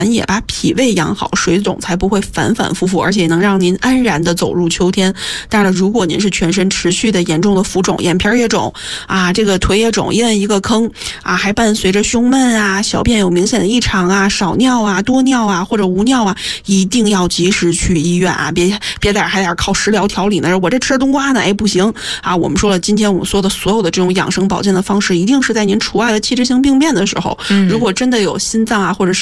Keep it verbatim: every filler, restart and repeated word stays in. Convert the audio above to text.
也把脾胃养好，水肿才不会反反复复，而且能让您安然的走入秋天。当然了，如果您是全身持续的严重的浮肿，眼皮也肿啊，这个腿也肿，一摁一个坑啊，还伴随着胸闷啊，小便有明显的异常啊，少尿啊，多尿啊，或者无尿啊，一定要及时去医院啊，别别在还得靠食疗调理呢。我这吃冬瓜呢，哎不行啊。我们说了，今天我们说的所有的这种养生保健的方式，一定是在您除外了器质性病变的时候，嗯、如果真的有心脏啊或者是